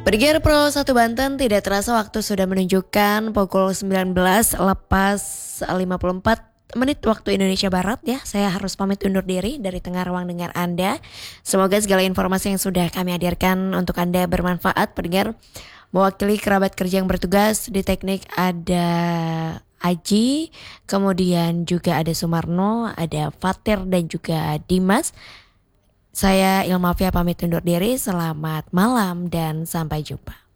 Pendengar Pro 1 Banten, tidak terasa waktu sudah menunjukkan pukul 19 lepas 54 menit waktu Indonesia Barat ya. Saya harus pamit undur diri dari tengah ruang dengar Anda. Semoga segala informasi yang sudah kami hadirkan untuk Anda bermanfaat, pendengar. Mewakili kerabat kerja yang bertugas di teknik ada Aji, kemudian juga ada Sumarno, ada Fatir dan juga Dimas. Saya Ilma Fia pamit undur diri, selamat malam dan sampai jumpa.